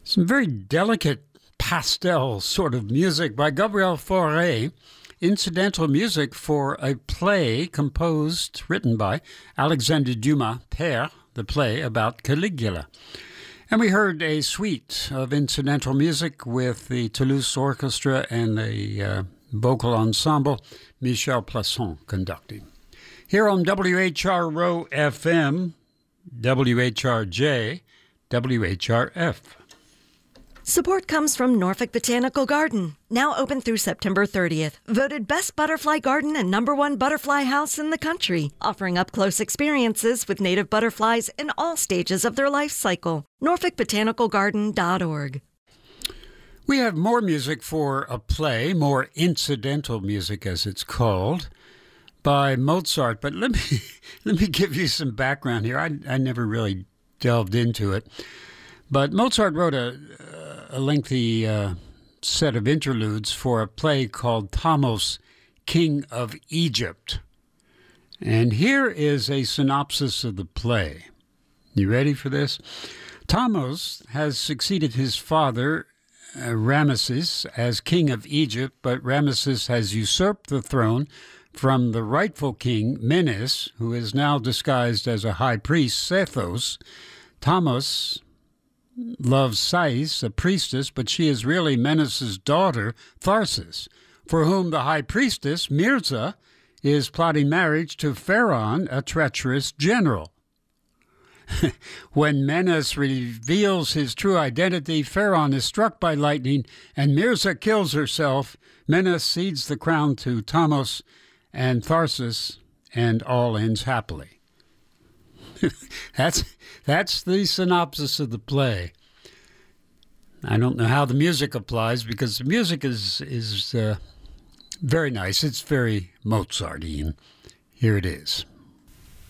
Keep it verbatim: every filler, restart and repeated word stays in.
Some very delicate pastel sort of music by Gabriel Fauré, incidental music for a play composed, written by Alexandre Dumas, Père, the play about Caligula. And we heard a suite of incidental music with the Toulouse Orchestra and the uh, vocal ensemble, Michel Plasson conducting. Here on W H R Row F M, W H R J, W H R F. Support comes from Norfolk Botanical Garden, now open through September thirtieth. Voted best butterfly garden and number one butterfly house in the country, offering up-close experiences with native butterflies in all stages of their life cycle. norfolk botanical garden dot org. We have more music for a play, more incidental music as it's called, by Mozart. But let me let me give you some background here. I, I never really delved into it. But Mozart wrote a, a lengthy uh, set of interludes for a play called Thamos, King of Egypt. And here is a synopsis of the play. You ready for this? Thamos has succeeded his father, uh, Ramesses, as king of Egypt, but Ramesses has usurped the throne from the rightful king, Menes, who is now disguised as a high priest, Sethos. Thamos loves Sais, a priestess, but she is really Menes' daughter, Tharsis, for whom the high priestess, Mirza, is plotting marriage to Pharaon, a treacherous general. When Menes reveals his true identity, Pharaon is struck by lightning, and Mirza kills herself. Menes cedes the crown to Thamos and Tharsis, and all ends happily. that's that's the synopsis of the play. I don't know how the music applies because the music is is uh, very nice. It's very Mozartian. Here it is.